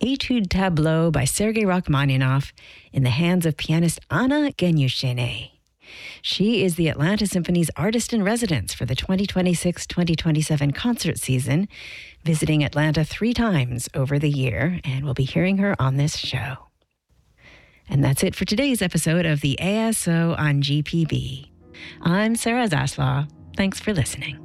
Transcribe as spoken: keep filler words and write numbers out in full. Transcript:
Etude Tableau by Sergei Rachmaninoff in the hands of pianist Anna Genyushene. She is the Atlanta Symphony's artist-in-residence for the twenty twenty-six twenty twenty-seven concert season, visiting Atlanta three times over the year, and we'll be hearing her on this show. And that's it for today's episode of the A S O on G P B. I'm Sarah Zaslaw. Thanks for listening.